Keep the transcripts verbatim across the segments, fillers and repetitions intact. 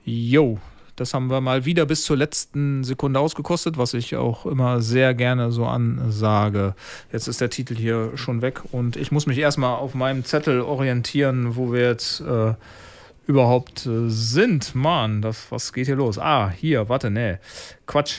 Jo, das haben wir mal wieder bis zur letzten Sekunde ausgekostet, was ich auch immer sehr gerne so ansage. Jetzt ist der Titel hier schon weg und ich muss mich erstmal auf meinem Zettel orientieren, wo wir jetzt äh, überhaupt äh, sind. Mann, das, was geht hier los? Ah, hier, warte, nee, Quatsch.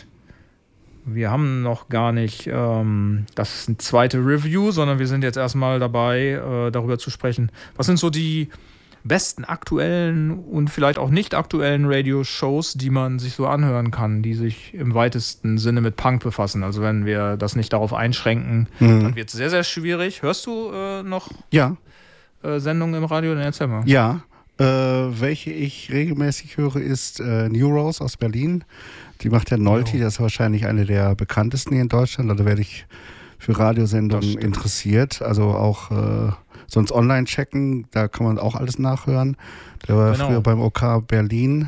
Wir haben noch gar nicht ähm, das zweite Review, sondern wir sind jetzt erstmal dabei, äh, darüber zu sprechen. Was sind so die besten aktuellen und vielleicht auch nicht aktuellen Radioshows, die man sich so anhören kann, die sich im weitesten Sinne mit Punk befassen? Also wenn wir das nicht darauf einschränken, mhm. dann wird es sehr, sehr schwierig. Hörst du äh, noch ja. äh, Sendungen im Radio? Dann erzähl mal. Ja, äh, welche ich regelmäßig höre, ist äh, New Rose aus Berlin. Die macht der Nolti, das ist wahrscheinlich eine der bekanntesten hier in Deutschland. Da werde ich für Radiosendungen interessiert. Also auch äh, sonst online checken, da kann man auch alles nachhören. Der war genau. früher beim O K Berlin.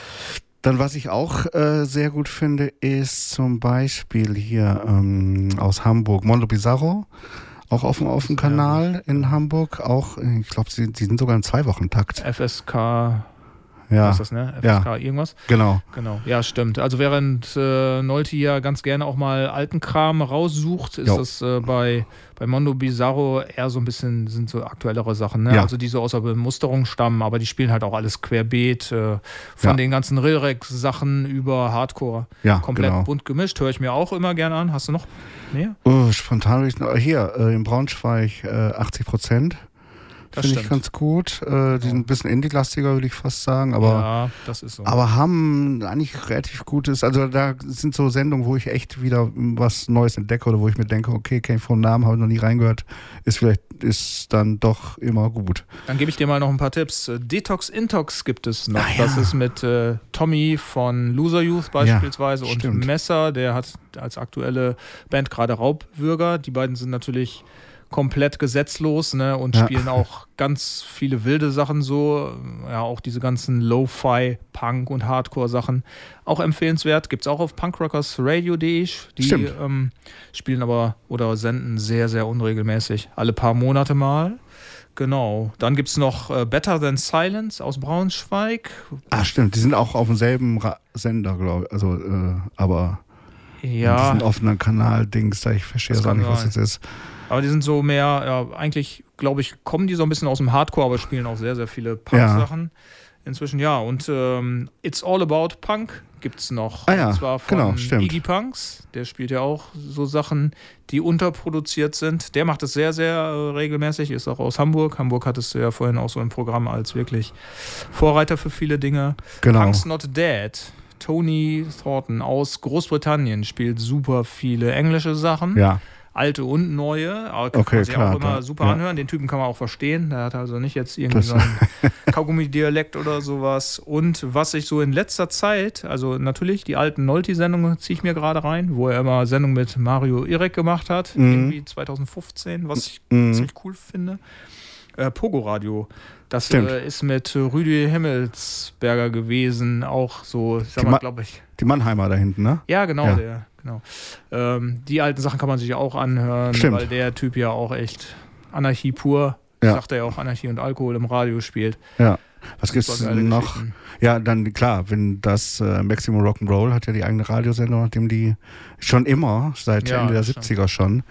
Dann, was ich auch äh, sehr gut finde, ist zum Beispiel hier ähm, aus Hamburg, Mondo Bizarro. Auch auf, auf dem Kanal in Hamburg. Auch, ich glaube, die, die sind sogar im Zwei-Wochen-Takt. F S K... Ja. Was ist das, ne? F S K ja. irgendwas? Genau. Genau. Ja, stimmt. Also während äh, Nolti ja ganz gerne auch mal alten Kram raussucht, ist jo. das äh, bei, bei Mondo Bizarro eher so ein bisschen, sind so aktuellere Sachen, ne? Ja. Also die so aus der Bemusterung stammen, aber die spielen halt auch alles querbeet, äh, von ja. den ganzen Rilrex-Sachen über Hardcore. Ja, komplett genau. bunt gemischt. Höre ich mir auch immer gerne an. Hast du noch mehr? Oh, spontan würde ich noch, hier, äh, in Braunschweig äh, achtzig Prozent. Finde ich ganz gut. Äh, die sind ein bisschen indie-lastiger, würde ich fast sagen. Aber, ja, das ist so. Aber haben eigentlich relativ gutes, also da sind so Sendungen, wo ich echt wieder was Neues entdecke oder wo ich mir denke, okay, kenne ich vom Namen, habe ich noch nie reingehört, ist vielleicht, ist dann doch immer gut. Dann gebe ich dir mal noch ein paar Tipps. Detox Intox gibt es noch. Ah, ja. Das ist mit äh, Tommy von Loser Youth beispielsweise ja, und stimmt. Messer, der hat als aktuelle Band gerade Raubwürger. Die beiden sind natürlich komplett gesetzlos, ne, und ja. spielen auch ganz viele wilde Sachen so, ja, auch diese ganzen Lo-Fi, Punk und Hardcore-Sachen, auch empfehlenswert, gibt's auch auf punkrockersradio punkt de, die ähm, spielen aber oder senden sehr, sehr unregelmäßig, alle paar Monate mal. Genau, dann gibt's noch äh, Better Than Silence aus Braunschweig. Ah, stimmt, die sind auch auf demselben Ra- Sender, glaube ich, also, äh, aber ja. die sind auf einem Kanal-Dings, da ich verstehe das auch nicht, was jetzt ist. Aber die sind so mehr, ja, eigentlich, glaube ich, kommen die so ein bisschen aus dem Hardcore, aber spielen auch sehr, sehr viele Punk-Sachen. Ja. Inzwischen, ja. Und ähm, It's All About Punk gibt es noch. Ah ja, und zwar von genau, stimmt. Iggy Punks. Der spielt ja auch so Sachen, die unterproduziert sind. Der macht es sehr, sehr äh, regelmäßig, ist auch aus Hamburg. Hamburg hattest du ja vorhin auch so im Programm als wirklich Vorreiter für viele Dinge. Genau. Punk's Not Dead. Tony Thornton aus Großbritannien spielt super viele englische Sachen. Ja. Alte und neue, aber kann okay, man sich klar, auch immer klar. super ja. anhören. Den Typen kann man auch verstehen. Der hat also nicht jetzt irgendwie das so einen Kaugummi-Dialekt oder sowas. Und was ich so in letzter Zeit, also natürlich die alten Nolti-Sendungen ziehe ich mir gerade rein, wo er immer Sendungen mit Mario Irek gemacht hat, mhm. irgendwie zwanzig fünfzehn, was ich mhm. ziemlich cool finde. Äh, Pogo-Radio. Das äh, ist mit Rüdi Himmelsberger gewesen, auch so, ich sag mal, glaube ich. Die Mannheimer da hinten, ne? Ja, genau, ja. der. Genau. Ähm, die alten Sachen kann man sich auch anhören, Stimmt. weil der Typ ja auch echt Anarchie pur, ja. sagt er ja auch, Anarchie und Alkohol im Radio spielt. Ja. Was gibt's noch? Ja, dann klar, wenn das äh, Maximum Rock'n'Roll hat ja die eigene Radiosendung, nachdem die schon immer, seit ja, Ende der siebziger schon,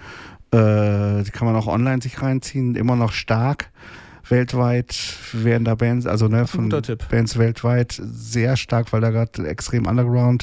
äh, die kann man auch online sich reinziehen, immer noch stark. Weltweit werden da Bands, also ne, von Bands weltweit sehr stark, weil da gerade extrem Underground,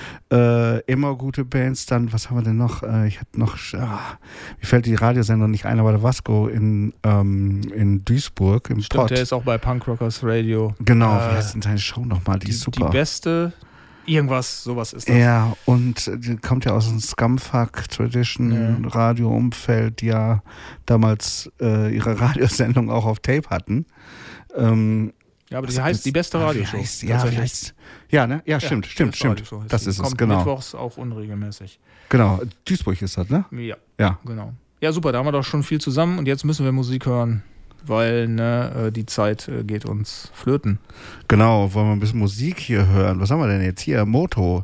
äh, immer gute Bands. Dann, was haben wir denn noch? Äh, ich hatte noch, ah, mir fällt die Radiosendung nicht ein, aber der Vasco in, ähm, in Duisburg im Stimmt, Pott. Der ist auch bei Punk Rockers Radio. Genau, äh, wie heißt denn seine Show nochmal? Die, die ist super. Die beste, irgendwas, sowas ist das. Ja, und die kommt ja aus dem Scumfuck Tradition ja. Radio-Umfeld, die ja damals äh, ihre Radiosendung auch auf Tape hatten. Ähm, ja, aber die heißt die beste Radioshow. Wie heißt, ja, wie heißt, ja, ne? Ja, stimmt, ja, stimmt, stimmt. Das ist kommt es, genau. Mittwochs auch unregelmäßig. Genau, Duisburg ist das, ne? Ja, ja, genau. Ja, super, da haben wir doch schon viel zusammen und jetzt müssen wir Musik hören, weil ne, die Zeit geht uns flöten. Genau, wollen wir ein bisschen Musik hier hören. Was haben wir denn jetzt hier? Moto.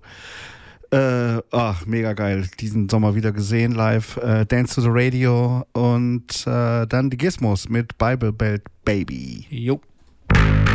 Äh, ach, mega geil. Diesen Sommer wieder gesehen live. Äh, Dance to the Radio und äh, dann die Gizmos mit Bible Belt Baby. Jo.